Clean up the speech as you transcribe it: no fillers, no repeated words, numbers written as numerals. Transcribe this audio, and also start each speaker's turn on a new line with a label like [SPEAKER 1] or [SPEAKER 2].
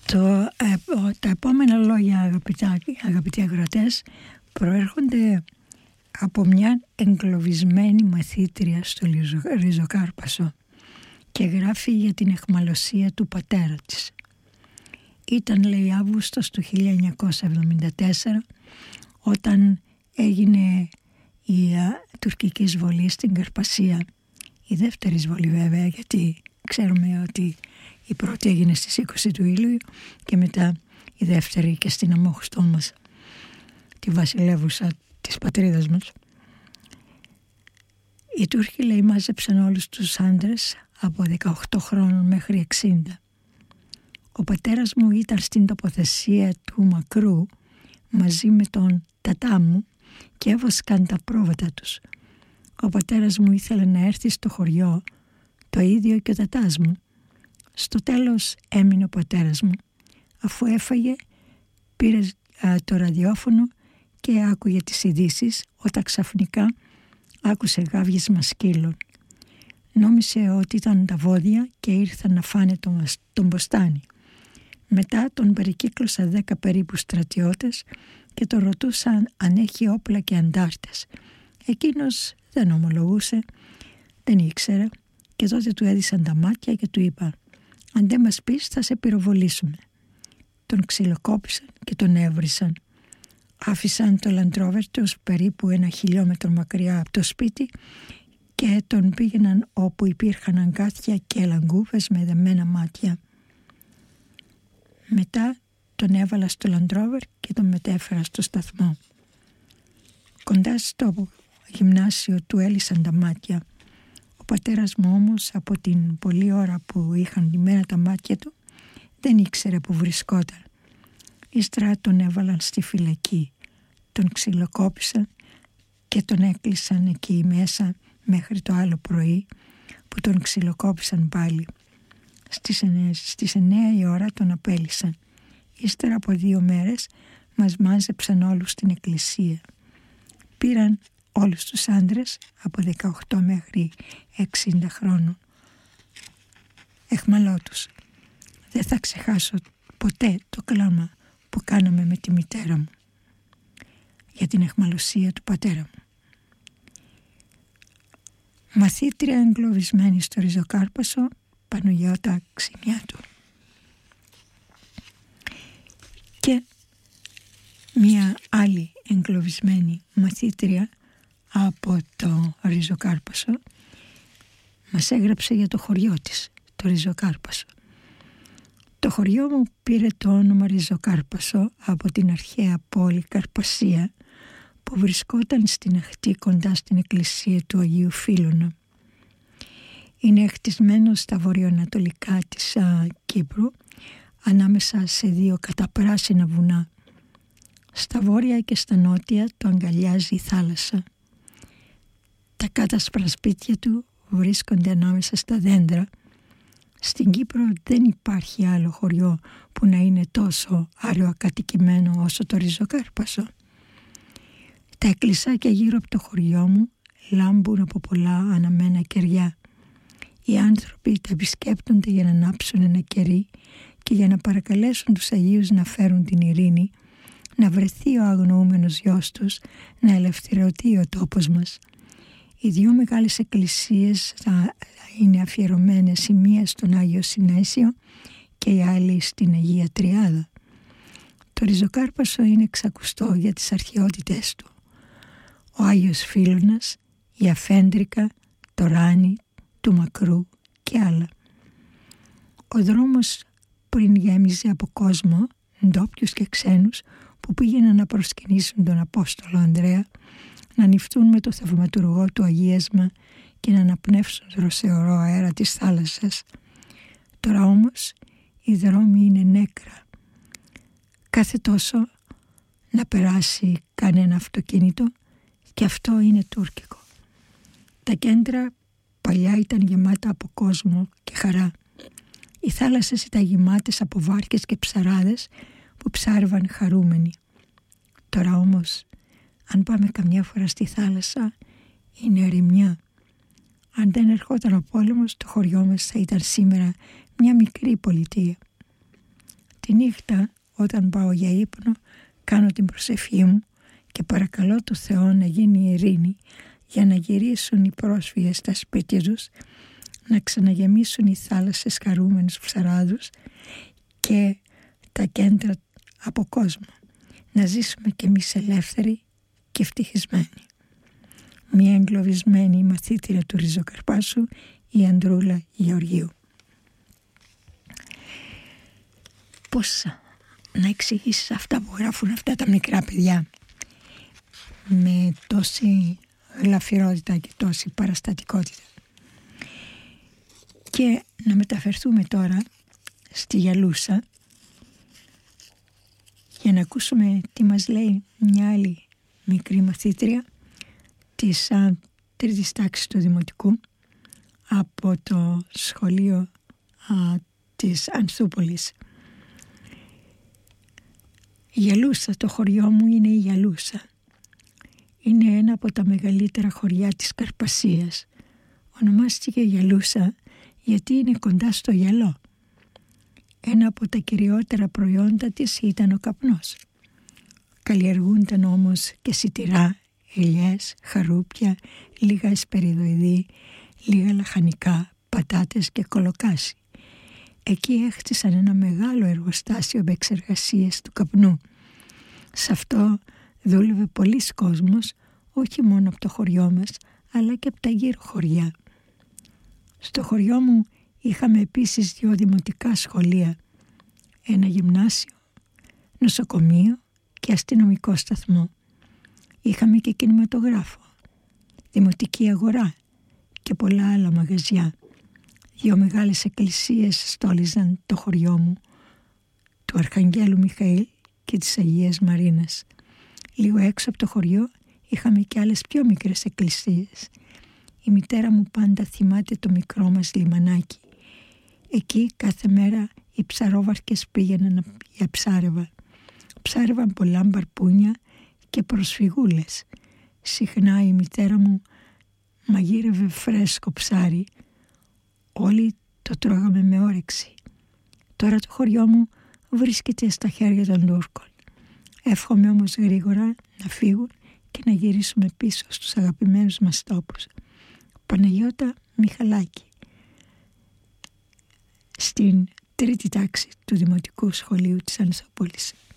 [SPEAKER 1] Τα επόμενα λόγια, αγαπητοί ακροατές, προέρχονται από μια εγκλωβισμένη μαθήτρια στο Ριζοκάρπασο και γράφει για την αιχμαλωσία του πατέρα της. Ήταν, λέει, Αύγουστος του 1974, όταν έγινε η τουρκική εισβολή στην Καρπασία. Η δεύτερη εισβολή βέβαια, γιατί ξέρουμε ότι η πρώτη έγινε στις 20 του Ήλιου και μετά η δεύτερη και στην αμόχωστό μας, τη βασιλεύουσα της πατρίδας μας. Οι Τούρκοι, λέει, μάζεψαν όλους τους άντρες από 18 χρόνων μέχρι 60. Ο πατέρας μου ήταν στην τοποθεσία του Μακρού μαζί με τον τατά μου και έβοσκαν τα πρόβατα τους. Ο πατέρας μου ήθελε να έρθει στο χωριό, το ίδιο και ο τατάς μου. Στο τέλος έμεινε ο πατέρας μου. Αφού έφαγε, πήρε το ραδιόφωνο και άκουγε τις ειδήσεις, όταν ξαφνικά άκουσε γάβγισμα σκύλων. Νόμισε ότι ήταν τα βόδια και ήρθαν να φάνε τον μποστάνι. Μετά τον περικύκλωσα 10 περίπου στρατιώτες και τον ρωτούσαν αν έχει όπλα και αντάρτες. Εκείνος δεν ομολογούσε, δεν ήξερε, και τότε του έδισαν τα μάτια και του είπαν: «Αν δεν μας πεις θα σε πυροβολήσουμε». Τον ξυλοκόπησαν και τον έβρισαν. Άφησαν το Land Rover τους περίπου 1 χιλιόμετρο μακριά από το σπίτι και τον πήγαιναν όπου υπήρχαν αγκάθια και λαγκούβες με δεμένα μάτια. Μετά τον έβαλα στο Land Rover και τον μετέφερα στο σταθμό. Κοντά στο γυμνάσιο του έλυσαν τα μάτια. Ο πατέρας μου όμως, από την πολλή ώρα που είχαν λυμμένα τα μάτια του, δεν ήξερε που βρισκόταν. Ύστερα τον έβαλαν στη φυλακή, τον ξυλοκόπησαν και τον έκλεισαν εκεί μέσα μέχρι το άλλο πρωί που τον ξυλοκόπησαν πάλι. Στις 9 η ώρα τον απέλυσαν. Ύστερα από 2 μέρες μας μάζεψαν όλους στην εκκλησία. Πήραν όλους τους άντρες από 18 μέχρι 60 χρόνων. Αιχμαλώτους. Δεν θα ξεχάσω ποτέ το κλάμα που κάναμε με τη μητέρα μου για την αιχμαλωσία του πατέρα μου. Μαθήτρια εγκλωβισμένη στο Ριζοκάρπασο, Παναγιώτα Ξινιάτου. Και μία άλλη εγκλωβισμένη μαθήτρια από το Ριζοκάρπασο μας έγραψε για το χωριό της, το Ριζοκάρπασο. Το χωριό μου πήρε το όνομα Ριζοκάρπασο από την αρχαία πόλη Καρπασία που βρισκόταν στην αχτή κοντά στην εκκλησία του Αγίου Φίλωνα. Είναι χτισμένο στα βορειοανατολικά της Κύπρου, ανάμεσα σε 2 καταπράσινα βουνά. Στα βόρεια και στα νότια το αγκαλιάζει η θάλασσα. Τα κάτασπρα σπίτια του βρίσκονται ανάμεσα στα δέντρα. Στην Κύπρο δεν υπάρχει άλλο χωριό που να είναι τόσο αραιοκατοικημένο όσο το Ριζοκάρπασο. Τα εκκλησάκια γύρω από το χωριό μου λάμπουν από πολλά αναμένα κεριά. Οι άνθρωποι τα επισκέπτονται για να ανάψουν ένα κερί και για να παρακαλέσουν τους Αγίους να φέρουν την ειρήνη, να βρεθεί ο αγνοούμενος γιος τους, να ελευθερωθεί ο τόπος μας. Οι 2 μεγάλες εκκλησίες θα είναι αφιερωμένες, η μία στον Άγιο Συνέσιο και η άλλη στην Αγία Τριάδα. Το Ριζοκάρπασο είναι εξακουστό για τις αρχαιότητές του. Ο Άγιος Φίλωνας, η Αφέντρικα, το Ράνι, του Μακρού και άλλα. Ο δρόμος πριν γέμιζε από κόσμο, ντόπιους και ξένους, που πήγαιναν να προσκυνήσουν τον Απόστολο Ανδρέα, να νηφτούν με το θαυματουργό του αγίασμα και να αναπνεύσουν το ρωσεωρό αέρα της θάλασσας. Τώρα όμως οι δρόμοι είναι νέκρα. Κάθε τόσο να περάσει κανένα αυτοκίνητο και αυτό είναι τουρκικό. Τα κέντρα παλιά ήταν γεμάτα από κόσμο και χαρά. Οι θάλασσες ήταν γεμάτες από βάρκες και ψαράδες που ψάρευαν χαρούμενοι. Τώρα όμως, αν πάμε καμιά φορά στη θάλασσα, είναι ερημιά. Αν δεν ερχόταν ο πόλεμος, το χωριό μας θα ήταν σήμερα μια μικρή πολιτεία. Τη νύχτα όταν πάω για ύπνο κάνω την προσευχή μου και παρακαλώ το Θεό να γίνει η ειρήνη για να γυρίσουν οι πρόσφυγες στα σπίτια τους, να ξαναγεμίσουν οι θάλασσες χαρούμενους ψαράδους και τα κέντρα από κόσμο. Να ζήσουμε κι εμείς ελεύθεροι και ευτυχισμένοι. Μια εγκλωβισμένη μαθήτρια του Ριζοκαρπάσου, η Ανδρούλα Γεωργίου. Πώς να εξηγήσεις αυτά που γράφουν αυτά τα μικρά παιδιά με τόση γλαφυρότητα και τόση παραστατικότητα? Και να μεταφερθούμε τώρα στη Γιαλούσα για να ακούσουμε τι μας λέει μια άλλη μικρή μαθήτρια της τρίτης τάξης του Δημοτικού από το σχολείο της Ανθούπολης. Η Γιαλούσα, το χωριό μου είναι η Γιαλούσα. Είναι ένα από τα μεγαλύτερα χωριά της Καρπασίας. Ονομάστηκε Γιαλούσα γιατί είναι κοντά στο γυαλό. Ένα από τα κυριότερα προϊόντα της ήταν ο καπνός. Καλλιεργούνταν όμως και σιτηρά, ελιές, χαρούπια, λίγα εσπεριδοειδή, λίγα λαχανικά, πατάτες και κολοκάσι. Εκεί έχτισαν ένα μεγάλο εργοστάσιο επεξεργασίας του καπνού. Σε αυτό δούλευε πολλής κόσμος, όχι μόνο από το χωριό μας, αλλά και από τα γύρω χωριά. Στο χωριό μου είχαμε επίσης 2 δημοτικά σχολεία, ένα γυμνάσιο, νοσοκομείο και αστυνομικό σταθμό. Είχαμε και κινηματογράφο, δημοτική αγορά και πολλά άλλα μαγαζιά. 2 μεγάλες εκκλησίες στόλιζαν το χωριό μου, του Αρχαγγέλου Μιχαήλ και της Αγίας Μαρίνας. Λίγο έξω από το χωριό είχαμε και άλλες πιο μικρές εκκλησίες. Η μητέρα μου πάντα θυμάται το μικρό μας λιμανάκι. Εκεί κάθε μέρα οι ψαρόβαρκες πήγαιναν για ψάρευα. Ψάρευαν πολλά μπαρπούνια και προσφυγούλες. Συχνά η μητέρα μου μαγείρευε φρέσκο ψάρι. Όλοι το τρώγαμε με όρεξη. Τώρα το χωριό μου βρίσκεται στα χέρια των Τούρκων. Εύχομαι όμως γρήγορα να φύγουν και να γυρίσουμε πίσω στους αγαπημένους μας τόπους. Παναγιώτα Μιχαλάκη, στην τρίτη τάξη του Δημοτικού Σχολείου της Ανθούπολης.